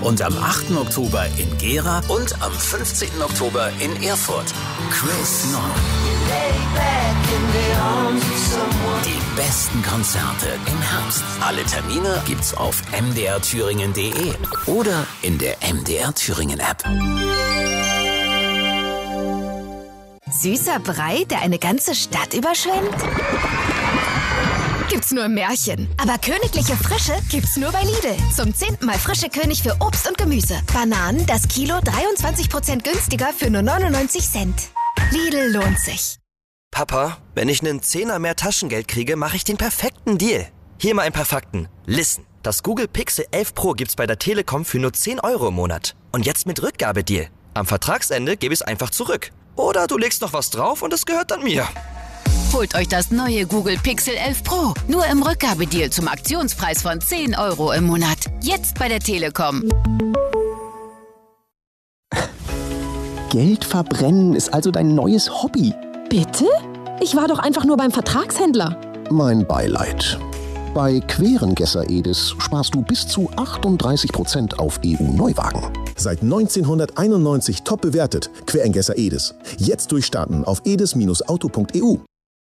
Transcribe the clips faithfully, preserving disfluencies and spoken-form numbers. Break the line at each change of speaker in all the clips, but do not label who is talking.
Und am achten Oktober in Gera und am fünfzehnten Oktober in Erfurt. Chris Nord. Die besten Konzerte im Herbst. Alle Termine gibt's auf m d r thüringen punkt d e oder in der M D R Thüringen App.
Süßer Brei, der eine ganze Stadt überschwemmt? Gibt's nur im Märchen. Aber königliche Frische gibt's nur bei Lidl. Zum zehnten Mal frische König für Obst und Gemüse. Bananen das Kilo dreiundzwanzig Prozent günstiger für nur neunundneunzig Cent. Lidl lohnt sich.
Papa, wenn ich einen Zehner mehr Taschengeld kriege, mache ich den perfekten Deal. Hier mal ein paar Fakten. Listen, das Google Pixel elf Pro gibt's bei der Telekom für nur zehn Euro im Monat. Und jetzt mit Rückgabedeal. Am Vertragsende gebe ich es einfach zurück. Oder du legst noch was drauf und es gehört dann mir.
Holt euch das neue Google Pixel elf Pro. Nur im Rückgabedeal zum Aktionspreis von zehn Euro im Monat. Jetzt bei der Telekom.
Geld verbrennen ist also dein neues Hobby.
Bitte? Ich war doch einfach nur beim Vertragshändler.
Mein Beileid. Bei Querengesser Edis sparst du bis zu achtunddreißig Prozent auf E U-Neuwagen.
Seit neunzehnhunderteinundneunzig top bewertet. Querengesser Edis. Jetzt durchstarten auf edis Bindestrich auto Punkt e u.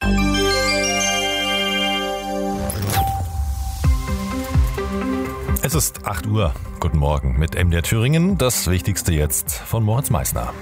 Es ist acht Uhr. Guten Morgen mit M D R Thüringen. Das Wichtigste jetzt von Moritz Meissner.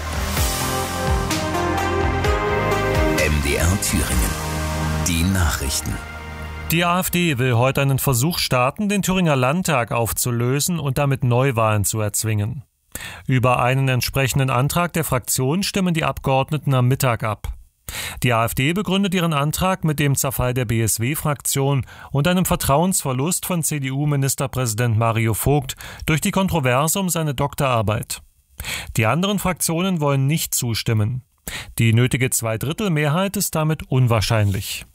M D R Thüringen. Die Nachrichten.
Die AfD will heute einen Versuch starten, den Thüringer Landtag aufzulösen und damit Neuwahlen zu erzwingen. Über einen entsprechenden Antrag der Fraktion stimmen die Abgeordneten am Mittag ab. Die AfD begründet ihren Antrag mit dem Zerfall der B S W-Fraktion und einem Vertrauensverlust von C D U-Ministerpräsident Mario Vogt durch die Kontroverse um seine Doktorarbeit. Die anderen Fraktionen wollen nicht zustimmen. Die nötige Zweidrittelmehrheit ist damit unwahrscheinlich.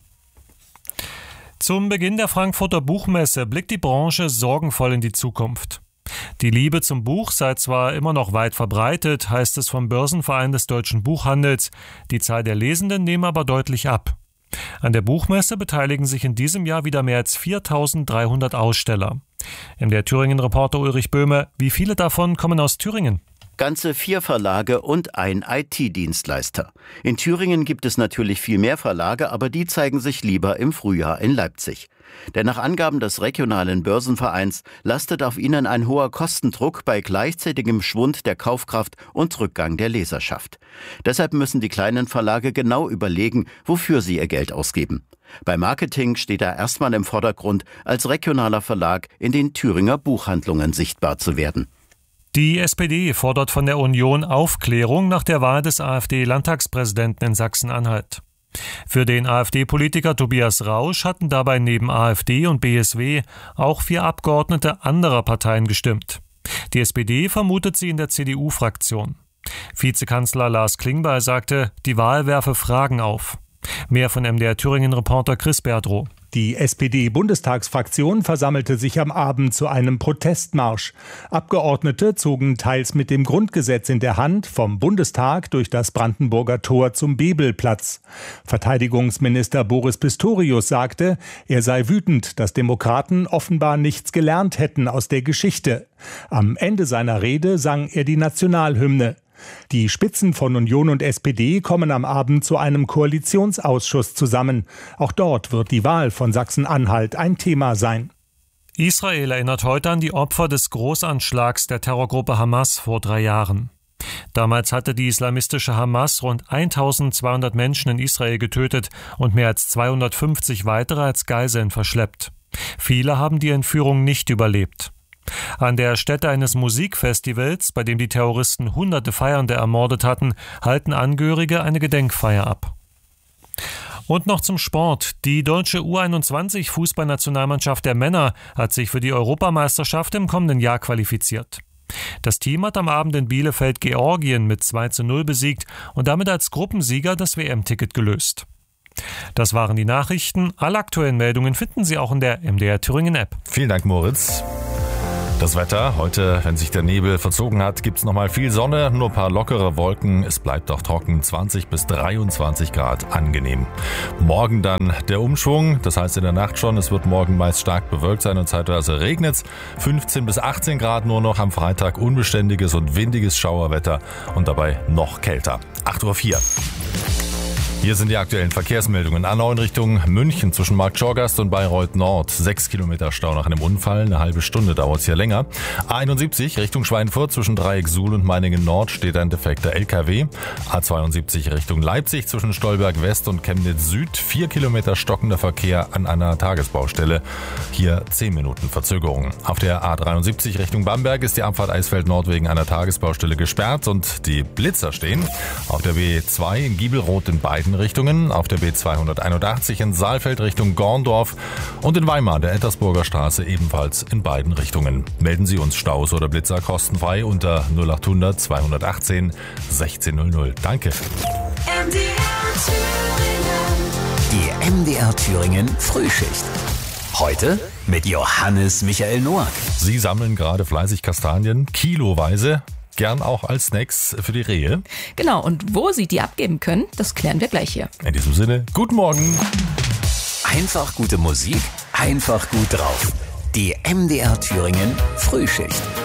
Zum Beginn der Frankfurter Buchmesse blickt die Branche sorgenvoll in die Zukunft. Die Liebe zum Buch sei zwar immer noch weit verbreitet, heißt es vom Börsenverein des deutschen Buchhandels, die Zahl der Lesenden nehme aber deutlich ab. An der Buchmesse beteiligen sich in diesem Jahr wieder mehr als viertausenddreihundert Aussteller. M D R Thüringen-Reporter Ulrich Böhme, wie viele davon kommen aus Thüringen?
Ganze vier Verlage und ein I T-Dienstleister. In Thüringen gibt es natürlich viel mehr Verlage, aber die zeigen sich lieber im Frühjahr in Leipzig. Denn nach Angaben des regionalen Börsenvereins lastet auf ihnen ein hoher Kostendruck bei gleichzeitigem Schwund der Kaufkraft und Rückgang der Leserschaft. Deshalb müssen die kleinen Verlage genau überlegen, wofür sie ihr Geld ausgeben. Bei Marketing steht er erstmal im Vordergrund, als regionaler Verlag in den Thüringer Buchhandlungen sichtbar zu werden.
Die S P D fordert von der Union Aufklärung nach der Wahl des AfD-Landtagspräsidenten in Sachsen-Anhalt. Für den AfD-Politiker Tobias Rausch hatten dabei neben AfD und B S W auch vier Abgeordnete anderer Parteien gestimmt. Die S P D vermutet sie in der C D U-Fraktion. Vizekanzler Lars Klingbeil sagte, die Wahl werfe Fragen auf. Mehr von M D R Thüringen-Reporter Chris Berdrow.
Die S P D-Bundestagsfraktion versammelte sich am Abend zu einem Protestmarsch. Abgeordnete zogen teils mit dem Grundgesetz in der Hand vom Bundestag durch das Brandenburger Tor zum Bebelplatz. Verteidigungsminister Boris Pistorius sagte, er sei wütend, dass Demokraten offenbar nichts gelernt hätten aus der Geschichte. Am Ende seiner Rede sang er die Nationalhymne. Die Spitzen von Union und S P D kommen am Abend zu einem Koalitionsausschuss zusammen. Auch dort wird die Wahl von Sachsen-Anhalt ein Thema sein.
Israel erinnert heute an die Opfer des Großanschlags der Terrorgruppe Hamas vor drei Jahren. Damals hatte die islamistische Hamas rund eintausendzweihundert Menschen in Israel getötet und mehr als zweihundertfünfzig weitere als Geiseln verschleppt. Viele haben die Entführung nicht überlebt. An der Stätte eines Musikfestivals, bei dem die Terroristen hunderte Feiernde ermordet hatten, halten Angehörige eine Gedenkfeier ab. Und noch zum Sport. Die deutsche U einundzwanzig Fußballnationalmannschaft der Männer hat sich für die Europameisterschaft im kommenden Jahr qualifiziert. Das Team hat am Abend in Bielefeld Georgien mit zwei zu null besiegt und damit als Gruppensieger das W M-Ticket gelöst. Das waren die Nachrichten. Alle aktuellen Meldungen finden Sie auch in der M D R Thüringen App.
Vielen Dank, Moritz. Das Wetter, heute, wenn sich der Nebel verzogen hat, gibt's nochmal viel Sonne, nur ein paar lockere Wolken. Es bleibt auch trocken, zwanzig bis dreiundzwanzig Grad, angenehm. Morgen dann der Umschwung, das heißt in der Nacht schon, es wird morgen meist stark bewölkt sein und zeitweise regnet's. fünfzehn bis achtzehn Grad nur noch, am Freitag unbeständiges und windiges Schauerwetter und dabei noch kälter. acht Uhr vier. Hier sind die aktuellen Verkehrsmeldungen. A neun Richtung München zwischen Marktschorgast und Bayreuth Nord. Sechs Kilometer Stau nach einem Unfall. Eine halbe Stunde dauert es hier länger. A einundsiebzig Richtung Schweinfurt zwischen Dreieck Suhl und Meiningen Nord steht ein defekter L K W. A zweiundsiebzig Richtung Leipzig zwischen Stolberg West und Chemnitz Süd. Vier Kilometer stockender Verkehr an einer Tagesbaustelle. Hier zehn Minuten Verzögerung. Auf der A dreiundsiebzig Richtung Bamberg ist die Abfahrt Eisfeld Nord wegen einer Tagesbaustelle gesperrt und die Blitzer stehen. Auf der B zwei in Giebelroth in beiden Richtungen, auf der B zweihunderteinundachtzig in Saalfeld Richtung Gorndorf und in Weimar der Ettersburger Straße ebenfalls in beiden Richtungen. Melden Sie uns Staus oder Blitzer kostenfrei unter null achthundert zweihundertachtzehn sechzehn null null. Danke.
Die M D R Thüringen Frühschicht. Heute mit Johannes Michael Noack.
Sie sammeln gerade fleißig Kastanien, kiloweise. Gern auch als Snacks für die Rehe.
Genau, und wo Sie die abgeben können, das klären wir gleich hier.
In diesem Sinne, guten Morgen.
Einfach gute Musik, einfach gut drauf. Die M D R Thüringen Frühschicht.